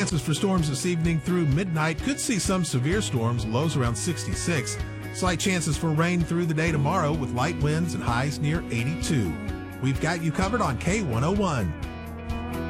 chances for storms this evening through midnight. Could see some severe storms, lows around 66. Slight chances for rain through the day tomorrow with light winds and highs near 82. We've got you covered on K101.